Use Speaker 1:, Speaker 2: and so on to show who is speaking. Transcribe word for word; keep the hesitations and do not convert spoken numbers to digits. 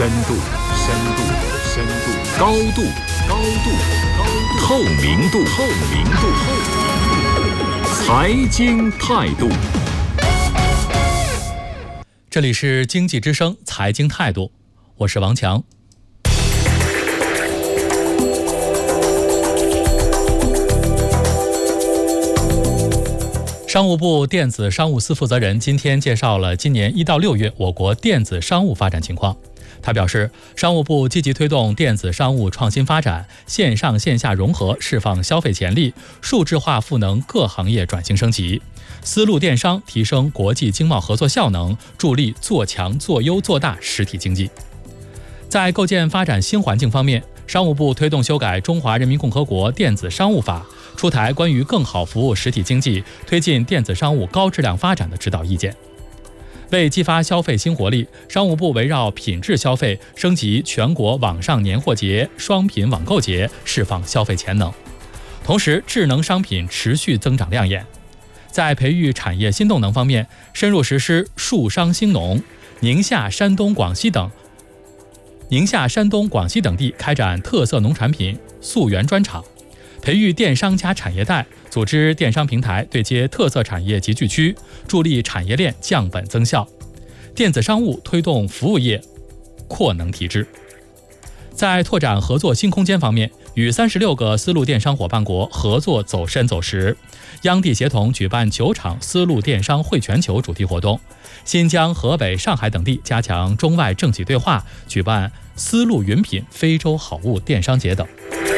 Speaker 1: 深度，深度，深度，高度，高度，高度，透明度，透明度，透明度，财经态度。
Speaker 2: 这里是经济之声财经态度，我是王强。商务部电子商务司负责人今天介绍了今年一到六月我国电子商务发展情况。他表示，商务部积极推动电子商务创新发展，线上线下融合，释放消费潜力，数字化赋能各行业转型升级，丝路电商提升国际经贸合作效能，助力做强做优做大实体经济。在构建发展新环境方面，商务部推动修改《中华人民共和国电子商务法》，出台关于更好服务实体经济、推进电子商务高质量发展的指导意见。为激发消费新活力，商务部围绕品质消费，升级全国网上年货节、双品网购节，释放消费潜能。同时，智能商品持续增长亮眼。在培育产业新动能方面，深入实施数商兴农，宁夏、山东、广西等宁夏、山东、广西等地开展特色农产品溯源专场，培育电商加产业带，组织电商平台对接特色产业集聚区，助力产业链降本增效。电子商务推动服务业扩能提质。在拓展合作新空间方面，与三十六个丝路电商伙伴国合作走深走实，央地协同举办九场丝路电商汇全球主题活动。新疆、河北、上海等地加强中外政企对话，举办丝路云品非洲好物电商节等。